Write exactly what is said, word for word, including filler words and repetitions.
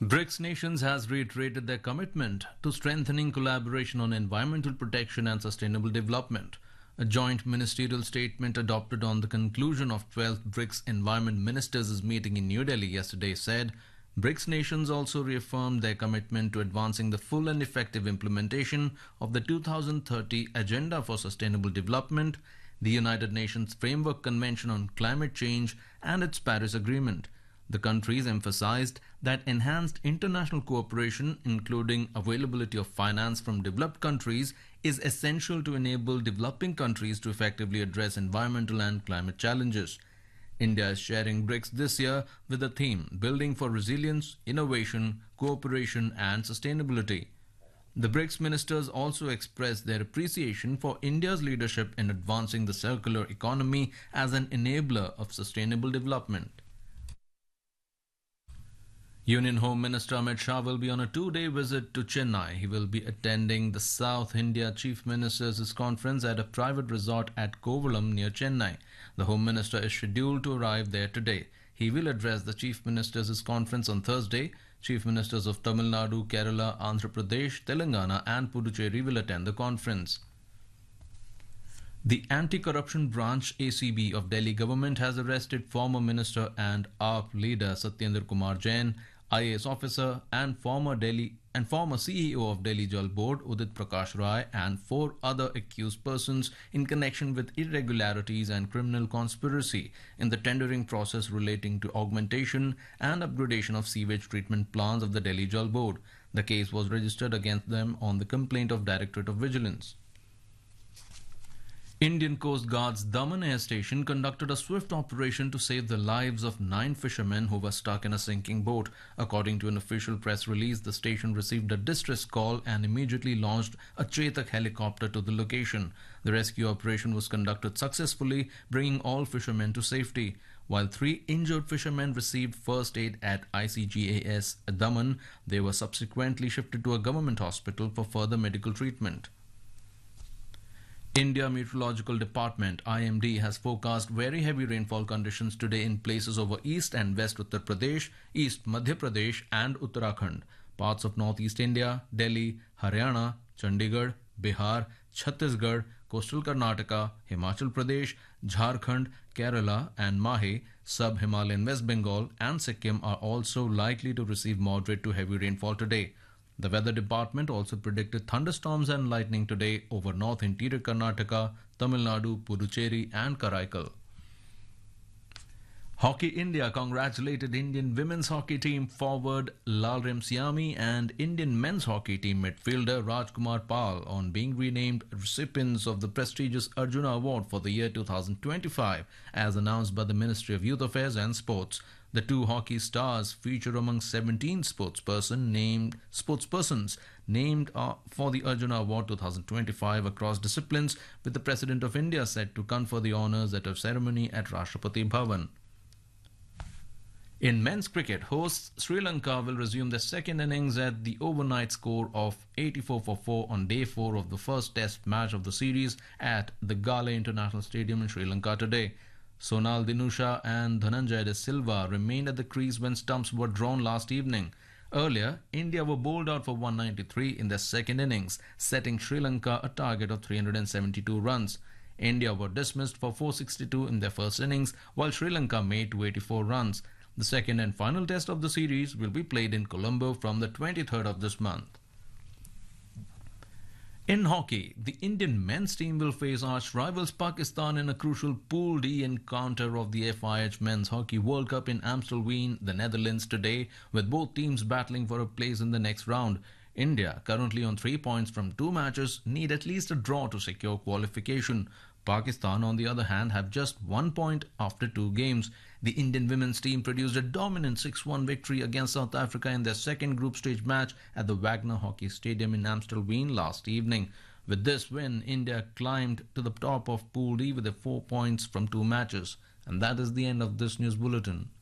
BRICS nations has reiterated their commitment to strengthening collaboration on environmental protection and sustainable development. A joint ministerial statement adopted on the conclusion of twelfth BRICS Environment Ministers' meeting in New Delhi yesterday said BRICS nations also reaffirmed their commitment to advancing the full and effective implementation of the two thousand thirty Agenda for Sustainable Development, the United Nations Framework Convention on Climate Change, and its Paris Agreement. The countries emphasized that enhanced international cooperation, including availability of finance from developed countries, is essential to enable developing countries to effectively address environmental and climate challenges. India is sharing BRICS this year with the theme Building for Resilience, Innovation, Cooperation and Sustainability. The BRICS ministers also expressed their appreciation for India's leadership in advancing the circular economy as an enabler of sustainable development. Union Home Minister Amit Shah will be on a two-day visit to Chennai. He will be attending the South India Chief Ministers' Conference at a private resort at Kovalam near Chennai. The Home Minister is scheduled to arrive there today. He will address the Chief Ministers' Conference on Thursday. Chief Ministers of Tamil Nadu, Kerala, Andhra Pradesh, Telangana and Puducherry will attend the conference. The Anti-Corruption Branch A C B of Delhi government has arrested former minister and A P leader Satyendra Kumar Jain, I A S officer and former Delhi and former C E O of Delhi Jal Board Udit Prakash Rai and four other accused persons in connection with irregularities and criminal conspiracy in the tendering process relating to augmentation and upgradation of sewage treatment plants of the Delhi Jal Board. The case was registered against them on the complaint of Directorate of Vigilance. Indian Coast Guard's Daman Air Station conducted a swift operation to save the lives of nine fishermen who were stuck in a sinking boat. According to an official press release, the station received a distress call and immediately launched a Chetak helicopter to the location. The rescue operation was conducted successfully, bringing all fishermen to safety. While three injured fishermen received first aid at I C G A S Daman, they were subsequently shifted to a government hospital for further medical treatment. India Meteorological Department I M D has forecast very heavy rainfall conditions today in places over East and West Uttar Pradesh, East Madhya Pradesh and Uttarakhand. Parts of Northeast India, Delhi, Haryana, Chandigarh, Bihar, Chhattisgarh, Coastal Karnataka, Himachal Pradesh, Jharkhand, Kerala and Mahe, Sub-Himalayan West Bengal and Sikkim are also likely to receive moderate to heavy rainfall today. The weather department also predicted thunderstorms and lightning today over north interior Karnataka, Tamil Nadu, Puducherry and Karaikal. Hockey India congratulated Indian women's hockey team forward Lal Remsiami and Indian men's hockey team midfielder Rajkumar Pal on being renamed recipients of the prestigious Arjuna Award for the year two thousand twenty-five as announced by the Ministry of Youth Affairs and Sports. The two hockey stars feature among seventeen sportsperson named sportspersons named uh, for the Arjuna Award two thousand twenty-five across disciplines, with the President of India set to confer the honours at a ceremony at Rashtrapati Bhavan. In men's cricket, hosts Sri Lanka will resume their second innings at the overnight score of eighty-four for four on day four of the first test match of the series at the Gale International Stadium in Sri Lanka today. Sonal Dinusha and Dhananjay De Silva remained at the crease when stumps were drawn last evening. Earlier, India were bowled out for one ninety-three in their second innings, setting Sri Lanka a target of three hundred seventy-two runs. India were dismissed for four sixty-two in their first innings, while Sri Lanka made two eighty-four runs. The second and final test of the series will be played in Colombo from the twenty-third of this month. In hockey, the Indian men's team will face arch rivals Pakistan in a crucial Pool D encounter of the F I H Men's Hockey World Cup in Amstelveen, the Netherlands today, with both teams battling for a place in the next round. India, currently on three points from two matches, need at least a draw to secure qualification. Pakistan, on the other hand, have just one point after two games. The Indian women's team produced a dominant six one victory against South Africa in their second group stage match at the Wagner Hockey Stadium in Amstelveen last evening. With this win, India climbed to the top of Pool D with the four points from two matches. And that is the end of this news bulletin.